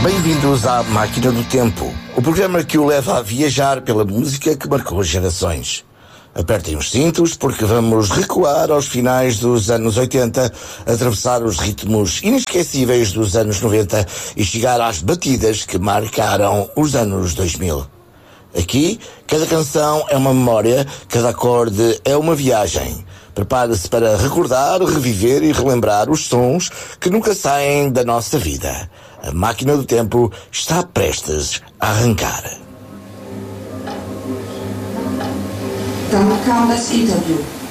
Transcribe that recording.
Bem-vindos à Máquina do Tempo, o programa que o leva a viajar pela música que marcou gerações. Apertem os cintos porque vamos recuar aos finais dos anos 80, atravessar os ritmos inesquecíveis dos anos 90 e chegar às batidas que marcaram os anos 2000. Aqui, cada canção é uma memória, cada acorde é uma viagem. Prepare-se para recordar, reviver e relembrar os sons que nunca saem da nossa vida. A Máquina do Tempo está prestes a arrancar. Dann kam das Interview.